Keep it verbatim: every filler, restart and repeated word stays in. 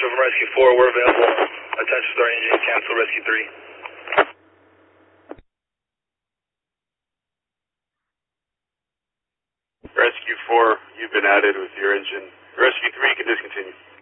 Roger from Rescue four, we're available. Attention start engine, cancel Rescue three. Rescue four, you've been added with your engine. Rescue three can discontinue.